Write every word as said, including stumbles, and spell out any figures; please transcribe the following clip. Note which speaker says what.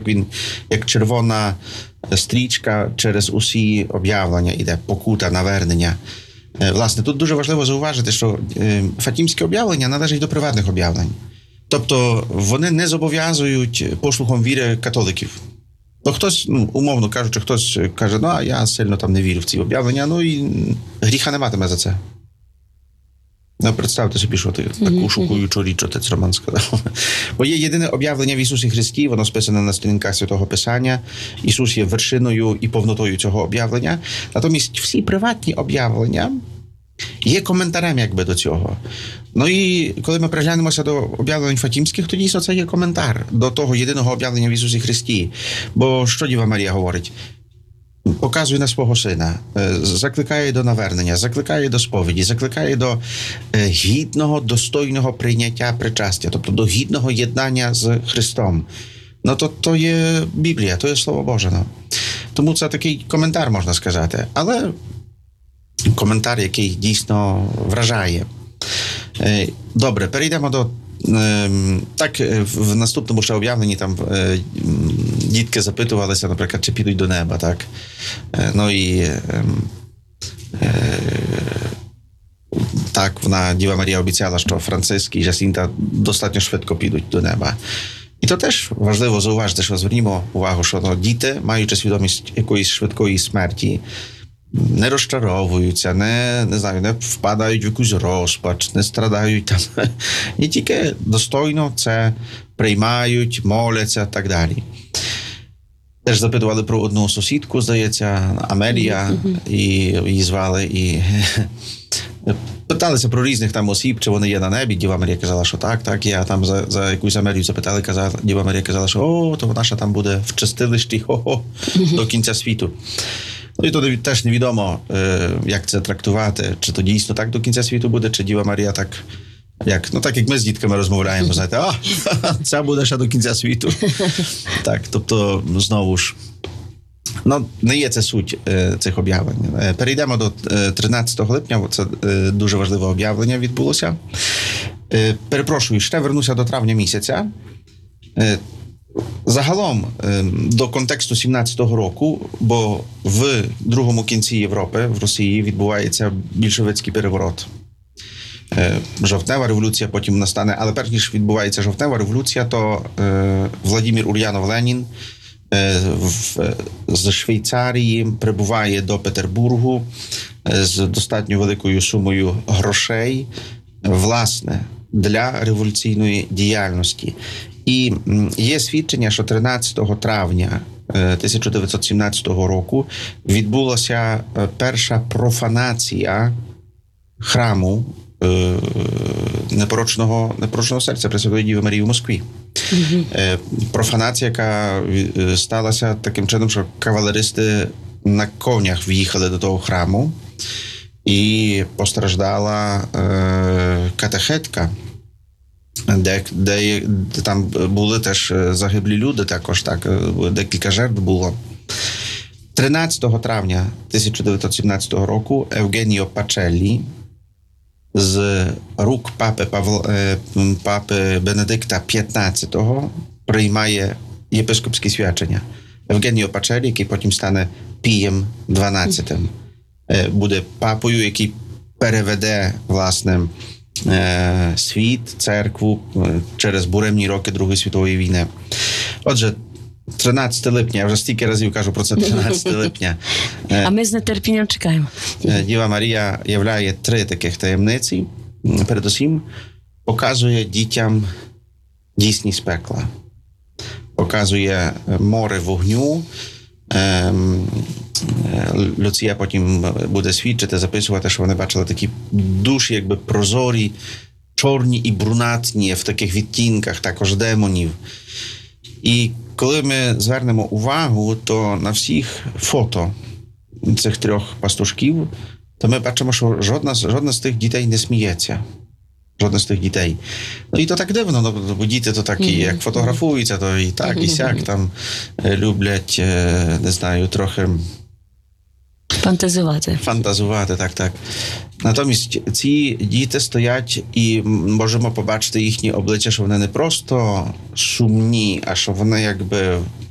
Speaker 1: він, як червона стрічка через усі об'явлення іде, покута, навернення. Власне, тут дуже важливо зауважити, що фатімське об'явлення належить до приватних об'явлень. Тобто вони не зобов'язують послухом віри католиків. Ну, хтось, ну, умовно кажучи, хтось каже, ну, а я сильно там не вірю в ці об'явлення, ну, і гріха не матиме за це. Ну, представте собі, що ти таку шокуючу річ, отець Роман сказав. Бо є єдине об'явлення в Ісусі Христі, воно списане на сторінках Святого Писання. Ісус є вершиною і повнотою цього об'явлення. Натомість всі приватні об'явлення є коментарем якби до цього. Ну і коли ми приглянемося до об'явлень фатімських, то дійсно це є коментар до того єдиного об'явлення в Ісусі Христі. Бо що Діва Марія говорить? Показує на свого сина, закликає до навернення, закликає до сповіді, закликає до гідного, достойного прийняття причастя, тобто до гідного єднання з Христом. Ну то, то є Біблія, то є Слово Боже. Ну. Тому це такий коментар, можна сказати. Але коментар, який дійсно вражає. Добре, перейдемо до... Так, в наступному ще об'явленні там дітки запитувалися, наприклад, чи підуть до неба, так? Ну і так, вона, Діва Марія обіцяла, що Франциск і Жасінта достатньо швидко підуть до неба. І то теж важливо зауважити, що звернімо увагу, що ну, діти, маючи свідомість якоїсь швидкої смерті, не розчаровуються, не, не знаю, не впадають в якусь розпач, не страдають там. І тільки достойно це приймають, моляться, так далі. Теж запитували про одну сусідку, здається, Амелія, і її звали, і питалися про різних там осіб, чи вони є на небі. Діва Марія казала, що так, так, є. А там за, за якусь Амелію запитали, казала, Діва Марія казала, що о, то вона ще там буде в чистилищі, хо-хо, до кінця світу. Ну і то теж невідомо, як це трактувати, чи то дійсно так до кінця світу буде, чи Діва Марія так, як, ну так як ми з дітками розмовляємо, знаєте, а, це буде ще до кінця світу. Так, тобто, знову ж, ну, не є це суть е, цих об'явлень. Е, перейдемо до е, тринадцятого липня, це е, дуже важливе об'явлення відбулося. Е, перепрошую, ще вернуся до травня місяця. Е, Загалом, до контексту сімнадцятого року, бо в другому кінці Європи, в Росії, відбувається більшовицький переворот. Жовтнева революція потім настане, але перш ніж відбувається жовтнева революція, то Владимир Ульянов-Ленін з Швейцарії прибуває до Петербургу з достатньо великою сумою грошей, власне, для революційної діяльності. І є свідчення, що тринадцятого травня тисяча дев'ятсот сімнадцятого року відбулася перша профанація храму непорочного, непорочного серця Пресвятої Діви Марії в Москві. Mm-hmm. Профанація, яка сталася таким чином, що кавалеристи на конях в'їхали до того храму і постраждала катехетка, Де, де, де там були теж загиблі люди, також так, декілька жертв було. тринадцятого травня тисяча дев'ятсот сімнадцятого року Евгеніо Пачеллі з рук папи, Павла, папи Бенедикта п'ятнадцятого приймає єпископські свячення. Евгеніо Пачеллі, який потім стане Пієм дванадцятим, буде папою, який переведе, власне, світ, церкву через буремні роки Другої світової війни. Отже, тринадцятого липня, я вже стільки разів кажу про це, тринадцятого липня.
Speaker 2: А ми з нетерпінням чекаємо.
Speaker 1: Діва Марія являє три таких таємниці. Передусім, показує дітям дійсність пекла. Показує море вогню. Люція потім буде свідчити, записувати, що вони бачили такі душі, якби прозорі, чорні і брунатні, в таких відтінках, також демонів. І коли ми звернемо увагу, то на всіх фото цих трьох пастушків, то ми бачимо, що жодна, жодна з тих дітей не сміється. Жодна з тих дітей. Ну і то так дивно, ну, бо діти то так, і як фотографуються, то і так, і сяк, там люблять, не знаю, трохи
Speaker 2: фантазувати.
Speaker 1: Фантазувати, так, так. Натомість ці діти стоять і можемо побачити їхні обличчя, що вони не просто сумні, а що вони якби